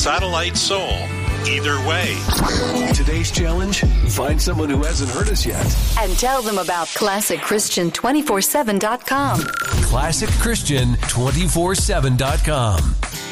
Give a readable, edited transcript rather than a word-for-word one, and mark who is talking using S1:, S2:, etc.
S1: Satellite Soul. Either way.
S2: Today's challenge, find someone who hasn't heard us yet.
S3: And tell them about ClassicChristian247.com.
S2: ClassicChristian247.com.